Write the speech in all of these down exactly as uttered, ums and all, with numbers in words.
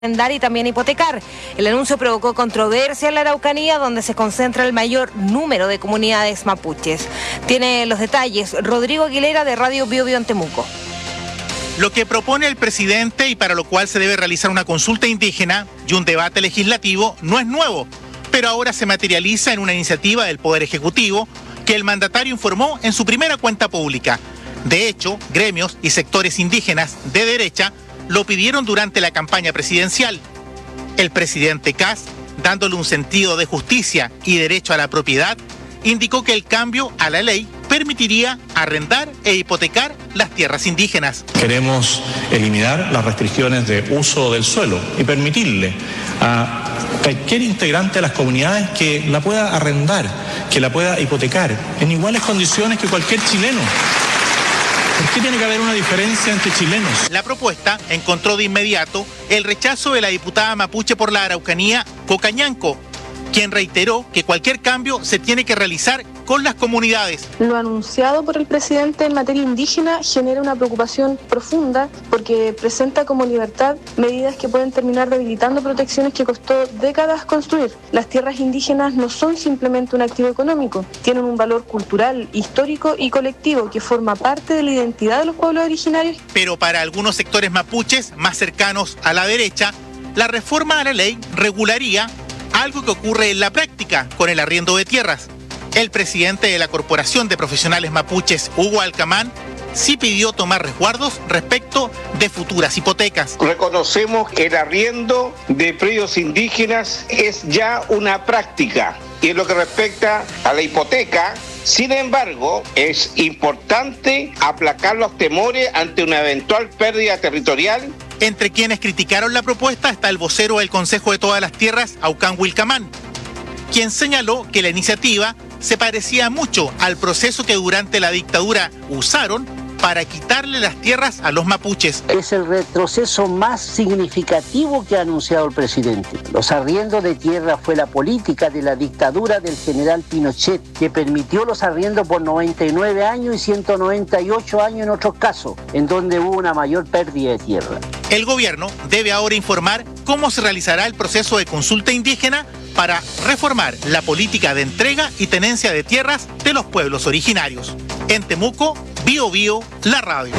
arrendar y también hipotecar. El anuncio provocó controversia en la Araucanía, donde se concentra el mayor número de comunidades mapuches. Tiene los detalles Rodrigo Aguilera de Radio Bio Bio en Temuco. Lo que propone el presidente y para lo cual se debe realizar una consulta indígena y un debate legislativo no es nuevo, pero ahora se materializa en una iniciativa del Poder Ejecutivo que el mandatario informó en su primera cuenta pública. De hecho, gremios y sectores indígenas de derecha lo pidieron durante la campaña presidencial. El presidente Kast, dándole un sentido de justicia y derecho a la propiedad, indicó que el cambio a la ley permitiría arrendar e hipotecar las tierras indígenas. Queremos eliminar las restricciones de uso del suelo y permitirle a cualquier integrante de las comunidades que la pueda arrendar, que la pueda hipotecar en iguales condiciones que cualquier chileno. ¿Por qué tiene que haber una diferencia entre chilenos? La propuesta encontró de inmediato el rechazo de la diputada mapuche por la Araucanía, Cocañanco, quien reiteró que cualquier cambio se tiene que realizar con las comunidades. Lo anunciado por el presidente en materia indígena genera una preocupación profunda porque presenta como libertad medidas que pueden terminar debilitando protecciones que costó décadas construir. Las tierras indígenas no son simplemente un activo económico, tienen un valor cultural, histórico y colectivo que forma parte de la identidad de los pueblos originarios. Pero para algunos sectores mapuches más cercanos a la derecha, la reforma a la ley regularía algo que ocurre en la práctica con el arriendo de tierras. El presidente de la Corporación de Profesionales Mapuches, Hugo Alcamán, sí pidió tomar resguardos respecto de futuras hipotecas. Reconocemos que el arriendo de predios indígenas es ya una práctica. Y en lo que respecta a la hipoteca, sin embargo, es importante aplacar los temores ante una eventual pérdida territorial. Entre quienes criticaron la propuesta está el vocero del Consejo de Todas las Tierras, Aucán Wilcamán, quien señaló que la iniciativa se parecía mucho al proceso que durante la dictadura usaron para quitarle las tierras a los mapuches. Es el retroceso más significativo que ha anunciado el presidente. Los arriendos de tierra fue la política de la dictadura del general Pinochet, que permitió los arriendos por noventa y nueve años y ciento noventa y ocho años en otros casos, en donde hubo una mayor pérdida de tierra. El gobierno debe ahora informar cómo se realizará el proceso de consulta indígena para reformar la política de entrega y tenencia de tierras de los pueblos originarios. En Temuco, Bio Bio, la radio.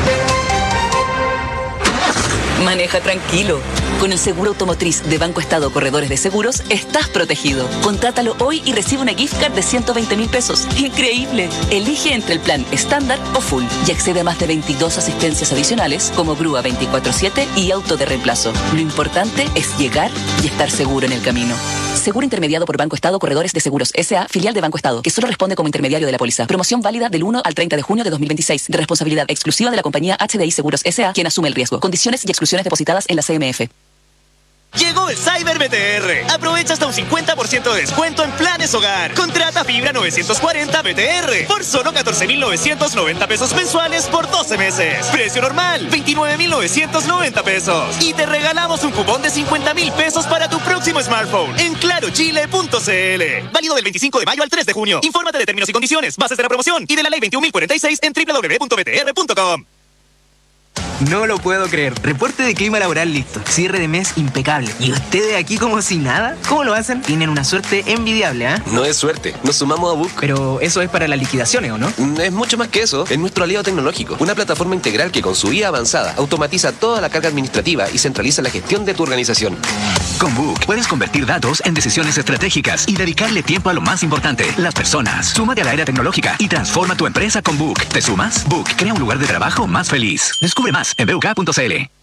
Maneja tranquilo. Con el seguro automotriz de Banco Estado Corredores de Seguros, estás protegido. Contrátalo hoy y recibe una gift card de ciento veinte mil pesos. ¡Increíble! Elige entre el plan estándar o full y accede a más de veintidós asistencias adicionales como grúa veinticuatro siete y auto de reemplazo. Lo importante es llegar y estar seguro en el camino. Seguro intermediado por Banco Estado Corredores de Seguros S A, filial de Banco Estado, que solo responde como intermediario de la póliza. Promoción válida del uno al treinta de junio de dos mil veintiséis. De responsabilidad exclusiva de la compañía H D I Seguros S A, quien asume el riesgo. Condiciones y exclusiones depositadas en la C M F. Llegó el Cyber B T R. Aprovecha hasta un cincuenta por ciento de descuento en planes hogar. Contrata fibra novecientos cuarenta B T R por solo catorce mil novecientos noventa pesos mensuales por doce meses. Precio normal, veintinueve mil novecientos noventa pesos. Y te regalamos un cupón de cincuenta mil pesos para tu próximo smartphone en claro chile punto c l. Válido del veinticinco de mayo al tres de junio. Infórmate de términos y condiciones, bases de la promoción y de la ley veintiún mil cuarenta y seis en doble u doble u doble u punto b t r punto com. No lo puedo creer. Reporte de clima laboral listo. Cierre de mes impecable. ¿Y ustedes aquí como si nada? ¿Cómo lo hacen? Tienen una suerte envidiable, ¿ah? ¿eh? No es suerte. Nos sumamos a Book. Pero eso es para las liquidaciones, ¿o no? Es mucho más que eso. Es nuestro aliado tecnológico. Una plataforma integral que con su I A avanzada automatiza toda la carga administrativa y centraliza la gestión de tu organización. Con Book puedes convertir datos en decisiones estratégicas y dedicarle tiempo a lo más importante, las personas. Súmate a la era tecnológica y transforma tu empresa con Book. ¿Te sumas? Book crea un lugar de trabajo más feliz. Descubre más en b u k punto c l.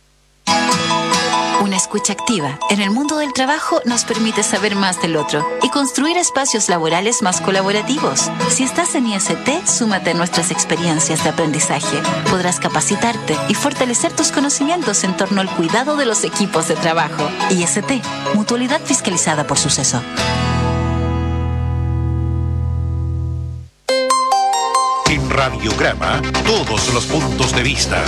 Una escucha activa en el mundo del trabajo nos permite saber más del otro y construir espacios laborales más colaborativos. Si estás en I S T, súmate a nuestras experiencias de aprendizaje. Podrás capacitarte y fortalecer tus conocimientos en torno al cuidado de los equipos de trabajo. I S T, mutualidad fiscalizada por Suceso. En Radiograma, todos los puntos de vista.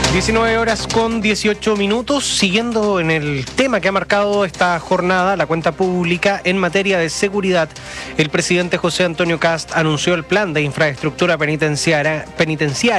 diecinueve horas con dieciocho minutos, siguiendo en el tema que ha marcado esta jornada, la cuenta pública en materia de seguridad. El presidente José Antonio Kast anunció el plan de infraestructura penitenciaria, penitenciaria